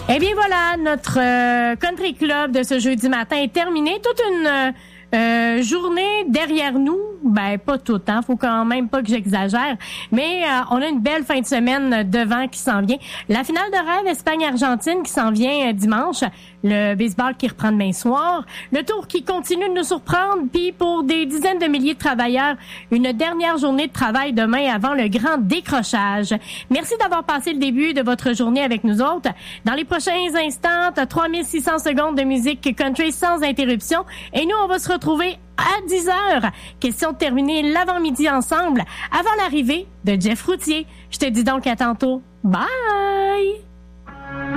Eh bien voilà, notre country club de ce jeudi matin est terminé. Toute une journée derrière nous. Ben, pas tout, hein. Faut quand même pas que j'exagère. Mais on a une belle fin de semaine devant qui s'en vient. La finale de rêve Espagne-Argentine qui s'en vient dimanche. Le baseball qui reprend demain soir. Le tour qui continue de nous surprendre. Puis pour des dizaines de milliers de travailleurs, une dernière journée de travail demain avant le grand décrochage. Merci d'avoir passé le début de votre journée avec nous autres. Dans les prochains instants, 3600 secondes de musique country sans interruption. Et nous, on va se retrouver à 10h. Question de terminer l'avant-midi ensemble avant l'arrivée de Jeff Routier. Je te dis donc à tantôt. Bye!